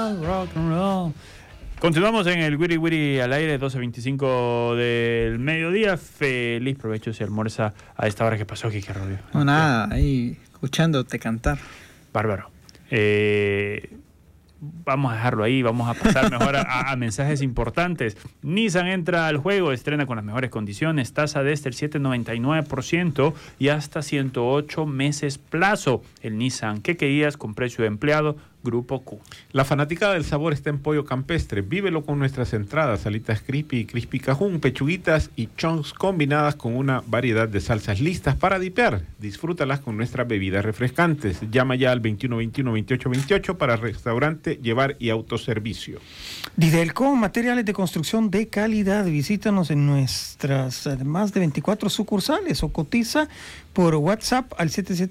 más rock and roll. Continuamos en el Wiri Wiri al aire, 12:25 del mediodía. Feliz provecho si almuerza a esta hora. Que pasó, Kike Rollo? No, nada, ahí escuchándote cantar. Bárbaro. Vamos a dejarlo ahí, vamos a pasar mejor a mensajes importantes. Nissan entra al juego, estrena con las mejores condiciones, tasa de el 7,99% y hasta 108 meses plazo. El Nissan que querías con precio de empleado, Grupo Q. La fanaticada del sabor está en Pollo Campestre. Vívelo con nuestras entradas, salitas crispy, crispy cajún, pechuguitas y chunks combinadas con una variedad de salsas listas para dipear. Disfrútalas con nuestras bebidas refrescantes. Llama ya al 2121-2828 para restaurante, llevar y autoservicio. Didelco, materiales de construcción de calidad. Visítanos en nuestras más de 24 sucursales o cotiza por WhatsApp al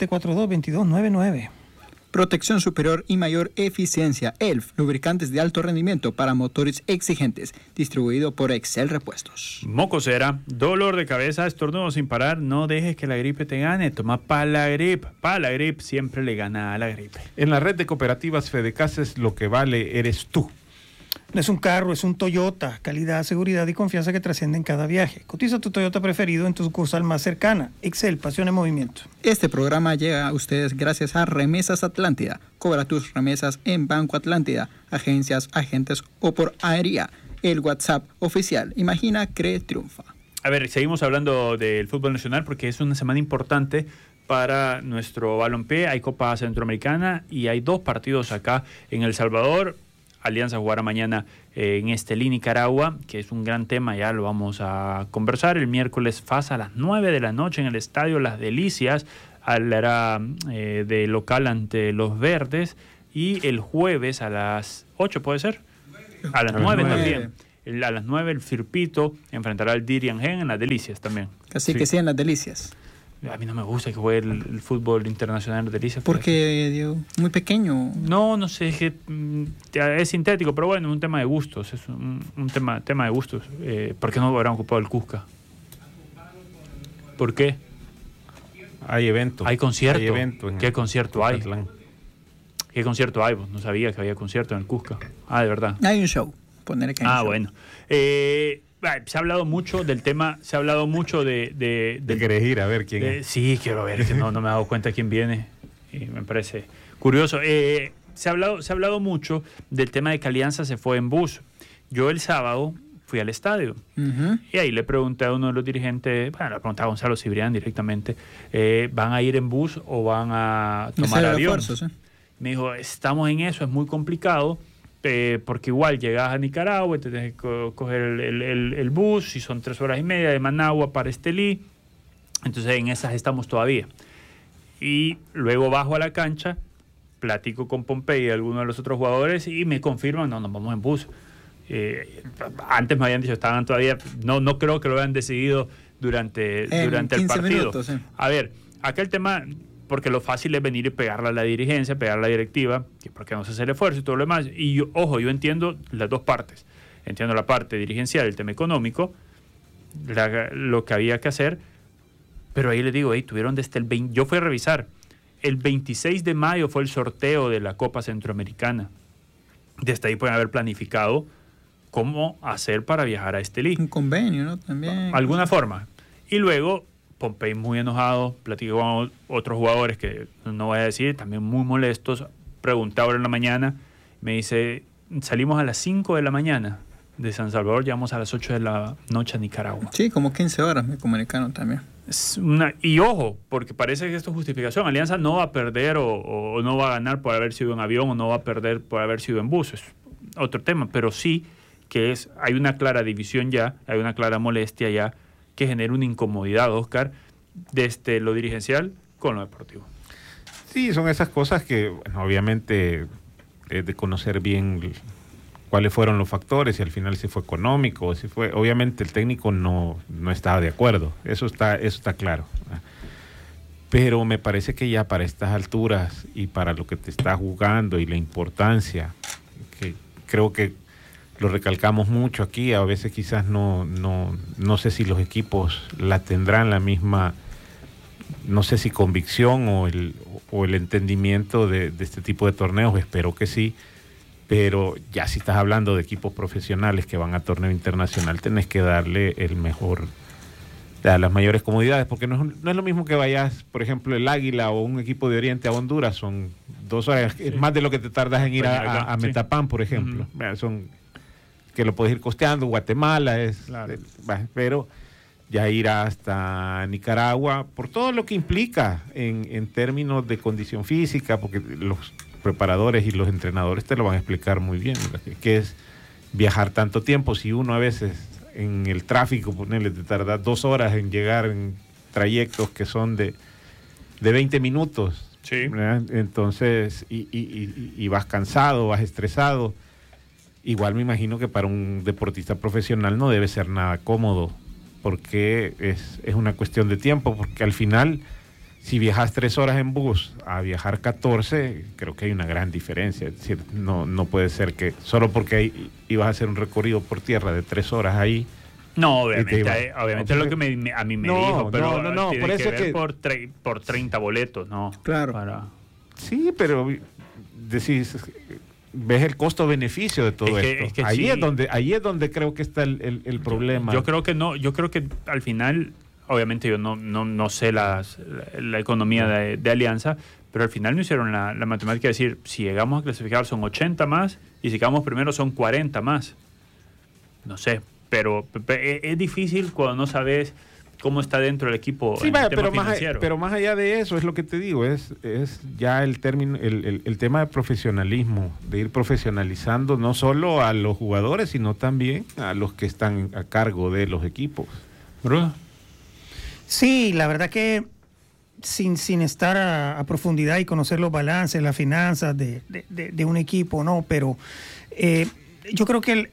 7742-2299. Protección superior y mayor eficiencia. ELF, lubricantes de alto rendimiento para motores exigentes. Distribuido por Excel Repuestos. Mocosera, dolor de cabeza, estornudo sin parar. No dejes que la gripe te gane. Toma Palagrip. Palagrip siempre le gana a la gripe. En la red de cooperativas Fedecases, lo que vale eres tú. No es un carro, es un Toyota. Calidad, seguridad y confianza que trascienden cada viaje. Cotiza tu Toyota preferido en tu sucursal más cercana. Excel, pasión en movimiento. Este programa llega a ustedes gracias a Remesas Atlántida. Cobra tus remesas en Banco Atlántida, agencias, agentes o por aérea. El WhatsApp oficial. Imagina, cree, triunfa. A ver, seguimos hablando del fútbol nacional porque es una semana importante para nuestro balompié. Hay Copa Centroamericana y hay 2 partidos acá en El Salvador. Alianza jugará mañana en Estelí, Nicaragua, que es un gran tema, ya lo vamos a conversar. El miércoles FAS a las 9 de la noche en el estadio Las Delicias, hablará de local ante los Verdes, y el jueves a las 8, ¿puede ser? A las 9 también. A las 9 el Firpito enfrentará al Dirian Gen en Las Delicias también. Así que sí, en Las Delicias. A mí no me gusta que juegue el fútbol internacional de Delicias. Porque, Diego, muy pequeño. No sé, es que es sintético, pero bueno, es un tema de gustos, es un tema de gustos. ¿Por qué no habrán ocupado el Cusca? ¿Por qué? Hay evento. Hay concierto. Hay evento. ¿Qué concierto hay? Atlán. ¿Qué concierto hay? No sabía que había concierto en el Cusca. De verdad. Hay un show. Ponerle que hay un show. Bueno. Se ha hablado mucho del tema, se ha hablado mucho de querés ir a ver quién es. Sí, quiero ver, que no me he dado cuenta quién viene. Y me parece curioso. Se ha hablado mucho del tema de que Alianza se fue en bus. Yo el sábado fui al estadio y ahí le pregunté a uno de los dirigentes, le pregunté a Gonzalo Cibrián directamente, ¿van a ir en bus o van a tomar avión? Me dijo, estamos en eso, es muy complicado. Porque igual llegas a Nicaragua, te tienes que coger el bus y son 3 horas y media de Managua para Estelí. Entonces en esas estamos todavía. Y luego bajo a la cancha, platico con Pompey y algunos de los otros jugadores y me confirman, no, nos vamos en bus. Antes me habían dicho, estaban todavía, no creo que lo hayan decidido durante el partido. Minutos, sí. A ver, acá el tema... Porque lo fácil es venir y pegarle a la dirigencia, pegarle a la directiva, que porque no se hace el esfuerzo y todo lo demás. Y yo entiendo las dos partes. Entiendo la parte dirigencial, el tema económico, lo que había que hacer, pero ahí les digo, tuvieron desde el 20, yo fui a revisar, el 26 de mayo fue el sorteo de la Copa Centroamericana. Desde ahí pueden haber planificado cómo hacer para viajar a Estelí. Un convenio, ¿no? También. Alguna forma. Y luego... Pompey muy enojado, platicé con otros jugadores que no voy a decir, también muy molestos. Pregunté ahora en la mañana, me dice, salimos a las 5 de la mañana de San Salvador, llegamos a las 8 de la noche a Nicaragua. Sí, como 15 horas me comunicaron también. Y ojo, porque parece que esto es justificación. Alianza no va a perder o no va a ganar por haber sido en avión o no va a perder por haber sido en bus. Es otro tema, pero sí que hay una clara división ya, hay una clara molestia ya, que genera una incomodidad, Oscar, desde lo dirigencial con lo deportivo. Sí, son esas cosas que, bueno, obviamente, es de conocer bien cuáles fueron los factores, si al final si fue económico, si fue, obviamente el técnico no estaba de acuerdo, eso está claro. Pero me parece que ya para estas alturas y para lo que te está jugando y la importancia, que creo que lo recalcamos mucho aquí, a veces quizás no sé si los equipos la tendrán la misma, no sé si convicción o el entendimiento de este tipo de torneos, espero que sí, Pero ya si estás hablando de equipos profesionales que van a torneo internacional, tenés que darle el mejor, las mayores comodidades, porque no es lo mismo que vayas, por ejemplo, el Águila o un equipo de Oriente a Honduras, son 2 horas, es más de lo que te tardas en ir a Metapán, por ejemplo. Son que lo puedes ir costeando, Guatemala claro. Pero ya ir hasta Nicaragua, por todo lo que implica en términos de condición física, porque los preparadores y los entrenadores te lo van a explicar muy bien, que es viajar tanto tiempo. Si uno a veces en el tráfico, ponerle, te tarda 2 horas en llegar en trayectos que son de 20 minutos, sí. Entonces, y vas cansado, vas estresado. Igual me imagino que para un deportista profesional no debe ser nada cómodo, porque es una cuestión de tiempo, porque al final, si viajas 3 horas en bus a viajar 14, creo que hay una gran diferencia. Es decir, no puede ser que solo porque ibas a hacer un recorrido por tierra de 3 horas ahí. No, obviamente es lo que a mí me dijo, pero no, tiene por eso que ver por 30 boletos, ¿no? Claro. Sí, pero decís, ves el costo-beneficio de todo esto. Es que ahí, sí. ahí es donde creo que está el problema. Yo creo que no, yo creo que al final, obviamente yo no sé la economía de Alianza, pero al final no hicieron la matemática de decir, si llegamos a clasificar son 80 más, y si quedamos primero son 40 más. No sé, pero es difícil cuando no sabes cómo está dentro del equipo. Sí, pero más allá de eso, es lo que te digo, es ya el término, el tema de profesionalismo, de ir profesionalizando no solo a los jugadores, sino también a los que están a cargo de los equipos. ¿Bruno? Sí, la verdad que sin estar a profundidad y conocer los balances, las finanzas de un equipo, no, pero yo creo que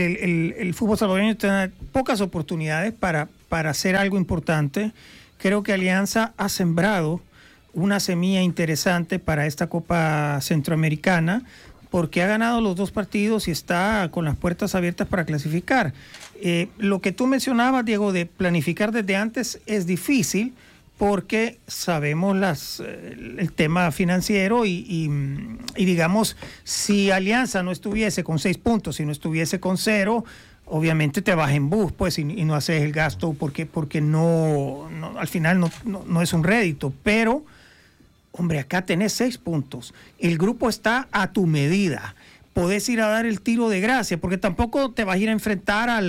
el fútbol salvadoreño tiene pocas oportunidades para hacer algo importante. Creo que Alianza ha sembrado una semilla interesante para esta Copa Centroamericana, porque ha ganado los 2 partidos y está con las puertas abiertas para clasificar. Lo que tú mencionabas, Diego, de planificar desde antes es difícil, porque sabemos el tema financiero y digamos, si Alianza no estuviese con 6 puntos, si no estuviese con 0, obviamente te vas en bus, pues, y no haces el gasto porque no al final no es un rédito. Pero, hombre, acá tenés 6 puntos. El grupo está a tu medida. Podés ir a dar el tiro de gracia, porque tampoco te vas a ir a enfrentar a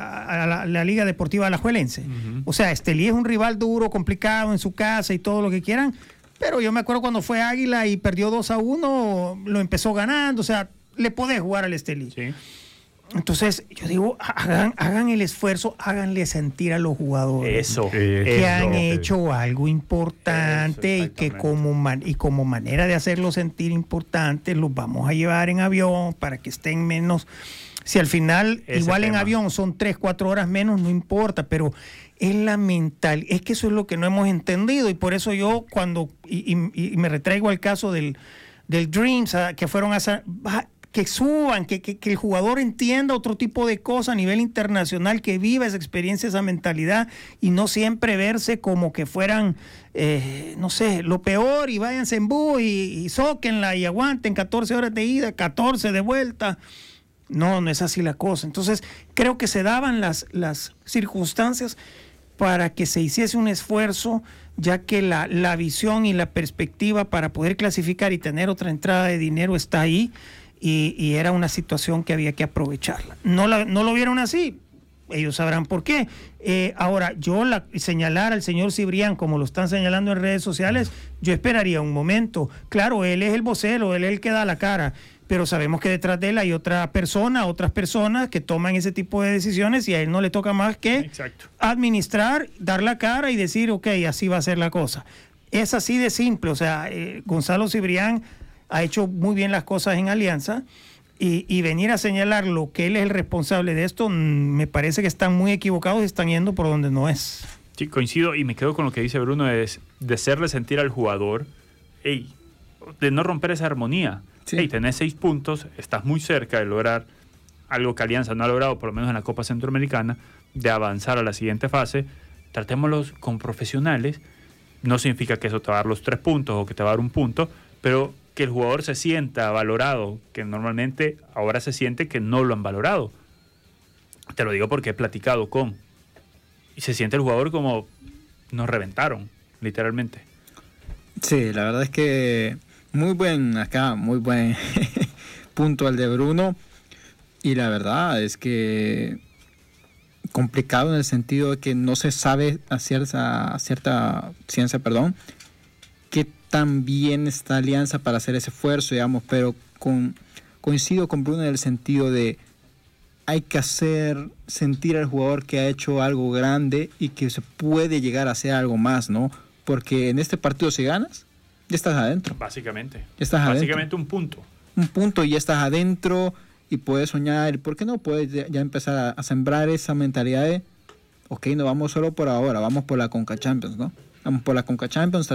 la Liga Deportiva Alajuelense. Uh-huh. O sea, Estelí es un rival duro, complicado en su casa y todo lo que quieran, pero yo me acuerdo cuando fue Águila y perdió 2-1, lo empezó ganando, o sea, le podés jugar al Estelí. Sí. Entonces, yo digo, hagan el esfuerzo, háganle sentir a los jugadores que han hecho algo importante y que como manera de hacerlo sentir importante, los vamos a llevar en avión para que estén menos. Si al final, igual en avión son 3-4 horas menos, no importa, pero es la mental, es que eso es lo que no hemos entendido, y por eso yo cuando, y me retraigo al caso del Dreams, que fueron a que suban, que el jugador entienda otro tipo de cosas a nivel internacional, que viva esa experiencia, esa mentalidad, y no siempre verse como que fueran, no sé, lo peor, y váyanse en bus y zóquenla y aguanten 14 horas de ida, 14 de vuelta. No es así la cosa. Entonces, creo que se daban las circunstancias para que se hiciese un esfuerzo, ya que la visión y la perspectiva para poder clasificar y tener otra entrada de dinero está ahí. Y era una situación que había que aprovecharla. No lo vieron así, ellos sabrán por qué. Ahora, señalar al señor Cibrián como lo están señalando en redes sociales, yo esperaría un momento. Claro, él es el vocero, él es el que da la cara, pero sabemos que detrás de él hay otras personas que toman ese tipo de decisiones, y a él no le toca más que administrar, dar la cara y decir, ok, así va a ser la cosa. Es así de simple. O sea, Gonzalo Cibrián ha hecho muy bien las cosas en Alianza, y venir a señalarlo que él es el responsable de esto, me parece que están muy equivocados y están yendo por donde no es. Sí, coincido, y me quedo con lo que dice Bruno, es de hacerle sentir al jugador, de no romper esa armonía. Sí. Tenés 6 puntos, estás muy cerca de lograr algo que Alianza no ha logrado, por lo menos en la Copa Centroamericana, de avanzar a la siguiente fase. Tratémoslos con profesionales. No significa que eso te va a dar los 3 puntos o que te va a dar 1 punto, pero que el jugador se sienta valorado, que normalmente ahora se siente que no lo han valorado. Te lo digo porque he platicado y se siente el jugador como nos reventaron, literalmente. Sí, la verdad es que muy buen punto el de Bruno, y la verdad es que complicado en el sentido de que no se sabe a cierta ciencia, qué tan bien está Alianza para hacer ese esfuerzo, digamos, pero coincido con Bruno en el sentido de hay que hacer sentir al jugador que ha hecho algo grande y que se puede llegar a hacer algo más, ¿no? Porque en este partido, si ganas, ya estás adentro. Básicamente. Ya estás Básicamente adentro. un punto. Un punto y ya estás adentro y puedes soñar. ¿Por qué no puedes ya empezar a sembrar esa mentalidad de, ok, no vamos solo por ahora, vamos por la Conca Champions, ¿no? Vamos por la Conca Champions,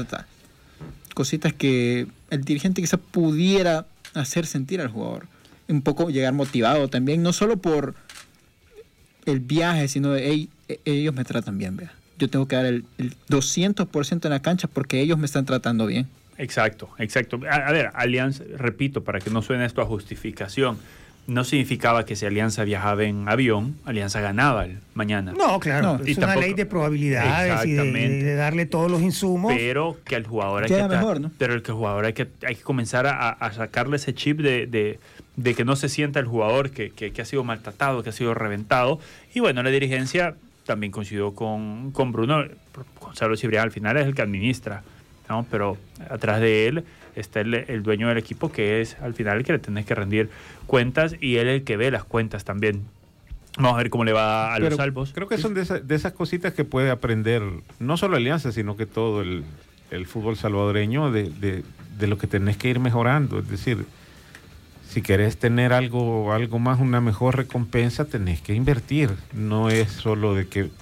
Cositas que el dirigente quizá pudiera hacer sentir al jugador. Un poco llegar motivado también, no solo por el viaje, sino de, hey, ellos me tratan bien, vea. Yo tengo que dar el 200% en la cancha porque ellos me están tratando bien. Exacto. A ver, Alianza, repito, para que no suene esto a justificación, no significaba que si Alianza viajaba en avión, Alianza ganaba mañana. No, claro, No, es una ley de probabilidades y de darle todos los insumos. Pero que al jugador Pero el jugador hay que comenzar a sacarle ese chip de que no se sienta el jugador que ha sido maltratado, que ha sido reventado. Y bueno, la dirigencia también coincidió con Bruno. Gonzalo Cibrián al final es el que administra, ¿no? Pero atrás de él está el dueño del equipo, que es al final el que le tenés que rendir cuentas, y él es el que ve las cuentas también. Vamos a ver cómo le va a los salvos. Creo que son de esas cositas que puede aprender no solo Alianza, sino que todo el fútbol salvadoreño, de lo que tenés que ir mejorando. Es decir, si querés tener algo más, una mejor recompensa, tenés que invertir. No es solo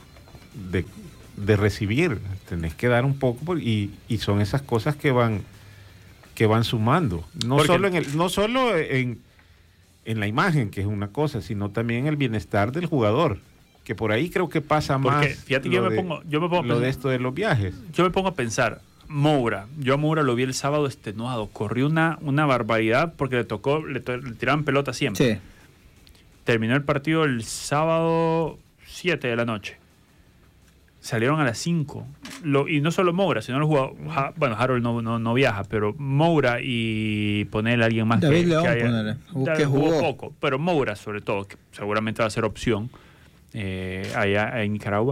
de recibir, tenés que dar un poco, y son esas cosas que van sumando. No solo en la imagen, que es una cosa, sino también el bienestar del jugador, que por ahí creo que pasa más. Fíjate, yo me pongo lo de esto de los viajes. Yo me pongo a pensar, yo a Moura lo vi el sábado extenuado, corrió una barbaridad porque le tiraban pelota siempre. Sí. Terminó el partido el sábado 7 de la noche. Salieron a las 5. Y no solo Moura, sino los jugadores. Bueno, Harold no viaja, pero Moura y ponerle a alguien más. David León, que jugó poco, pero Moura sobre todo, que seguramente va a ser opción allá en Nicaragua.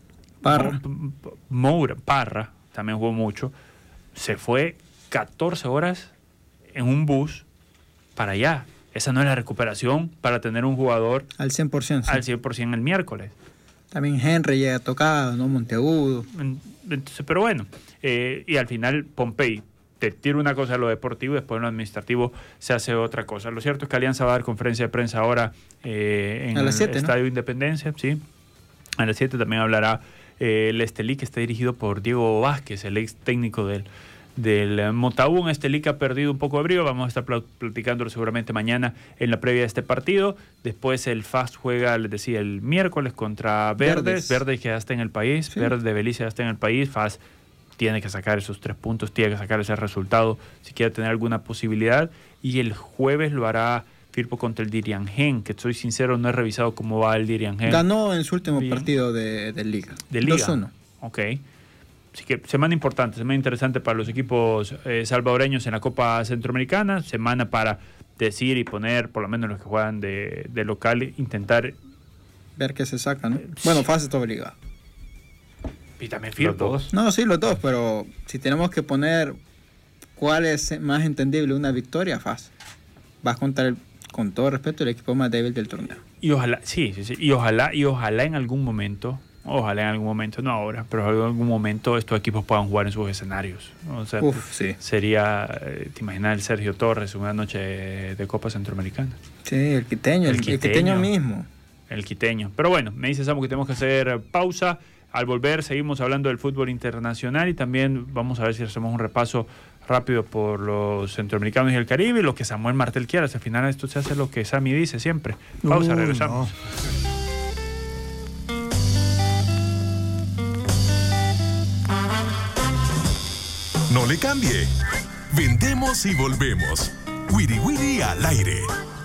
Parra también jugó mucho. Se fue 14 horas en un bus para allá. Esa no es la recuperación para tener un jugador al 100%. Al 100% el miércoles. También Henry llega tocado, ¿no? Monteagudo. Entonces, pero bueno, y al final Pompey te tira una cosa en lo deportivo y después en lo administrativo se hace otra cosa. Lo cierto es que Alianza va a dar conferencia de prensa ahora en el 7, Estadio Independencia, ¿sí? A las 7 también hablará el Estelí, que está dirigido por Diego Vázquez, el ex técnico del Motagua. Un Estelí que ha perdido un poco de brío. Vamos a estar platicándolo seguramente mañana en la previa de este partido. Después el FAS juega, les decía, el miércoles contra Verdes. Verdes que ya está en el país. Sí. Verdes de Belice ya está en el país. FAS tiene que sacar esos 3 puntos, tiene que sacar ese resultado si quiere tener alguna posibilidad. Y el jueves lo hará Firpo contra el Diriangén, que soy sincero, no he revisado cómo va el Diriangén. Ganó en su último partido de Liga. De Liga. 2-1. Ok. Así que semana importante, semana interesante para los equipos salvadoreños en la Copa Centroamericana, semana para decir y poner, por lo menos los que juegan de local, intentar ver qué se saca, ¿no? Bueno, fase todo Liga. Y también Firpo. No, sí, los dos, pero si tenemos que poner cuál es más entendible una victoria, fase. Vas contra con todo respeto, el equipo más débil del torneo. Y ojalá, sí. Y ojalá en algún momento, no ahora, pero en algún momento estos equipos puedan jugar en sus escenarios. O sea, sí. Sería, te imaginas el Sergio Torres una noche de Copa Centroamericana. Sí, el quiteño mismo. El quiteño. Pero bueno, me dice Samu que tenemos que hacer pausa. Al volver seguimos hablando del fútbol internacional y también vamos a ver si hacemos un repaso rápido por los centroamericanos y el Caribe y lo que Samuel Martel quiera. Al final esto se hace lo que Sammy dice siempre. Pausa, regresamos. No le cambie. Vendemos y volvemos. Wiri Wiri al aire.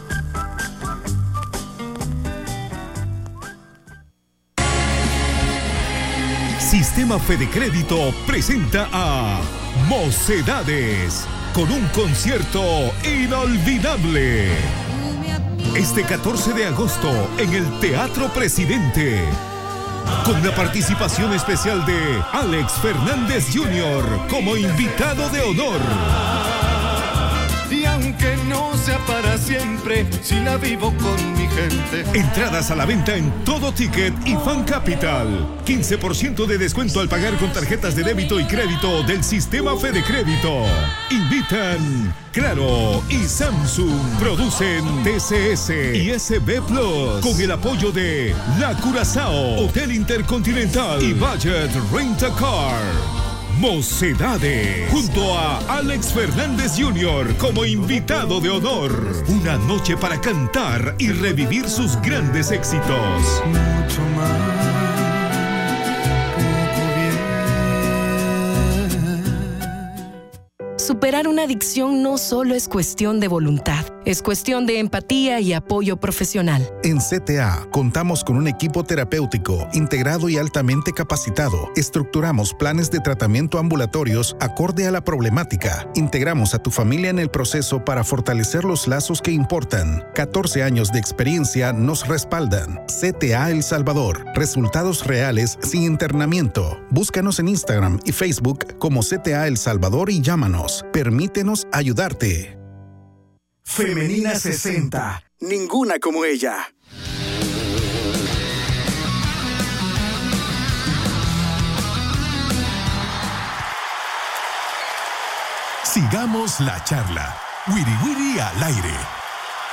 Sistema Fede Crédito presenta a Mocedades con un concierto inolvidable. Este 14 de agosto en el Teatro Presidente, con la participación especial de Alex Fernández Jr. como invitado de honor. Y aunque no sea para siempre, si la vivo con mi gente. Entradas a la venta en Todo Ticket y Fan Capital. 15% de descuento al pagar con tarjetas de débito y crédito del Sistema Fede Crédito. Invitan Claro y Samsung. Producen TCS y SB Plus. Con el apoyo de La Curazao, Hotel Intercontinental y Budget Rent a Car. Mocedades, junto a Alex Fernández Jr. como invitado de honor. Una noche para cantar y revivir sus grandes éxitos. Mucho más. Superar una adicción no solo es cuestión de voluntad, es cuestión de empatía y apoyo profesional. En CTA contamos con un equipo terapéutico integrado y altamente capacitado. Estructuramos planes de tratamiento ambulatorios acorde a la problemática. Integramos a tu familia en el proceso para fortalecer los lazos que importan. 14 años de experiencia nos respaldan. CTA El Salvador. Resultados reales sin internamiento. Búscanos en Instagram y Facebook como CTA El Salvador y llámanos. Permítenos ayudarte. Femenina 60. Ninguna como ella. Sigamos la charla. Wiri Wiri al aire.